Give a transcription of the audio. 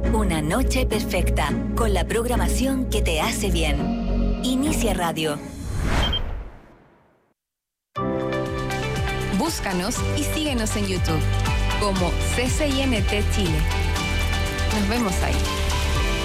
Una noche perfecta, con la programación que te hace bien. Inicia Radio. Búscanos y síguenos en YouTube como CCINT Chile. Nos vemos ahí.